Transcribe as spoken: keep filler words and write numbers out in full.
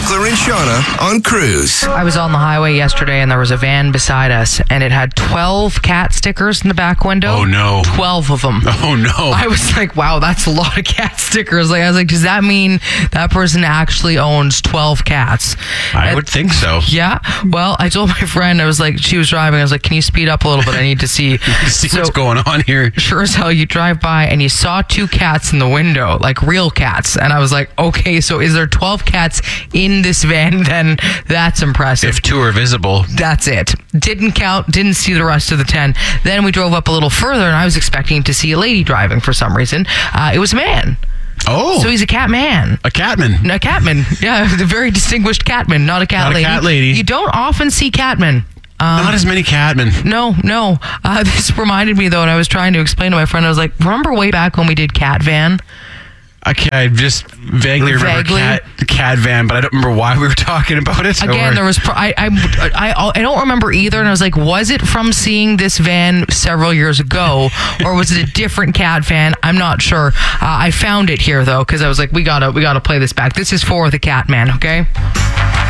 Mackler and Shauna on Cruise. I was on the highway yesterday and there was a van beside us and it had twelve cat stickers in the back window. Oh, no. twelve of them. Oh, no. I was like, wow, that's a lot of cat stickers. Like, I was like, does that mean that person actually owns twelve cats? I And- would think so. Yeah. Well, I told my friend, I was like, she was driving. I was like, can you speed up a little bit? I need to see. See So- what's going on here. Sure as hell, you drive by and you saw two cats in the window, like real cats. And I was like, okay, so is there twelve cats in this van? Then that's impressive. If two are visible. That's it. Didn't count, didn't see the rest of the ten. Then we drove up a little further and I was expecting to see a lady driving for some reason. Uh, it was a man. Oh. So he's a cat man. A catman. A catman. Yeah, a very distinguished catman, not a cat Not a lady. cat lady. You don't often see catmen. Um, Not as many catmen. No, no. Uh, this reminded me, though, and I was trying to explain to my friend, I was like, remember way back when we did Cat Van? Okay, I just vaguely remember Vaguely? cat, cat van, but I don't remember why we were talking about it. Again, Or- there was, pro- I, I, I, I don't remember either, and I was like, was it from seeing this van several years ago, or was it a different cat van? I'm not sure. Uh, I found it here, though, because I was like, we gotta, we gotta play this back. This is for the cat man, okay?